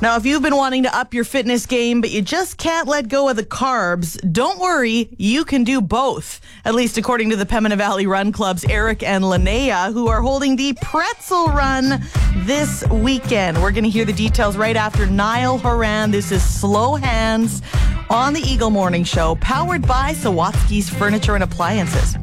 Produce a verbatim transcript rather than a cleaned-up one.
Now, if you've been wanting to up your fitness game, but you just can't let go of the carbs, don't worry, you can do both. At least according to the Pembina Valley Run Club's Eric and Linnea, who are holding the Pretzel Run this weekend. We're going to hear the details right after Niall Horan. This is Slow Hands on the Eagle Morning Show, powered by Sawatsky's Furniture and Appliances.